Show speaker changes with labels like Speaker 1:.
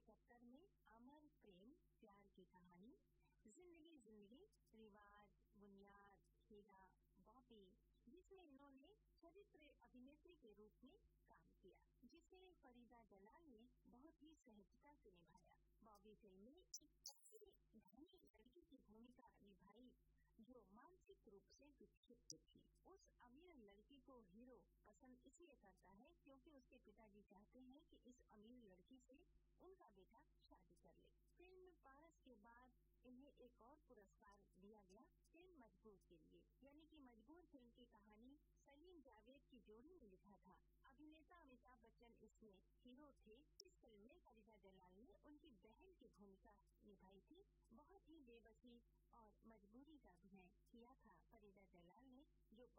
Speaker 1: 1971 में अमर प्रेम प्यार की कहानी जिंदगी जिंदगी, रिवाज, बुनियाद, हीरा, बॉबी, जिसमें इन्होंने चरित्र अभिनेत्री के रूप में काम किया, जिसे फरीदा जलाल ने बहुत ही सहजता से निभाया। बॉबी फिल्म में एक ऐसी धनी लड़की की भूमिका निभाई जो मानसिक रूप से विक्षिप्त थी। उस अमीर लड़की को हीरो पसंद इसलिए करता है क्योंकि उसके पिताजी चाहते हैं कि इस अमीर लड़की से उनका बेटा शादी कर ले। फिल्म पारस के बाद इन्हें एक और पुरस्कार दिया गया फिल्म मजबूर के लिए, यानी कि मजबूर फिल्म की कहानी सलीम जावेद की जोड़ी ने लिखा था। अभिनेता अमिताभ बच्चन इसमें हीरो थे। इस फिल्म में फरीदा जलाल ने उनकी बहन की भूमिका निभाई थी। बहुत ही बेबसी और मजबूरी